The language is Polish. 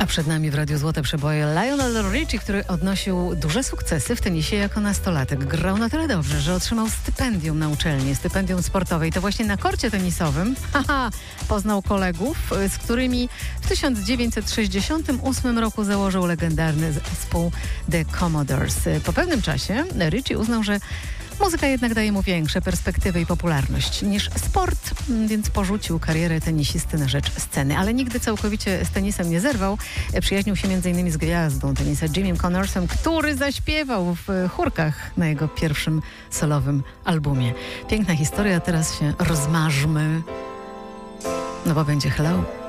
A przed nami w Radiu Złote Przeboje Lionel Richie, który odnosił duże sukcesy w tenisie jako nastolatek. Grał na tyle dobrze, że otrzymał stypendium na uczelni, stypendium sportowe. I to właśnie na korcie tenisowym poznał kolegów, z którymi w 1968 roku założył legendarny zespół The Commodores. Po pewnym czasie Richie uznał, że muzyka jednak daje mu większe perspektywy i popularność niż sport, więc porzucił karierę tenisisty na rzecz sceny. Ale nigdy całkowicie z tenisem nie zerwał. Przyjaźnił się m.in. z gwiazdą tenisa Jimmy Connorsem, który zaśpiewał w chórkach na jego pierwszym solowym albumie. Piękna historia, teraz się rozmarzmy, no bo będzie Hello.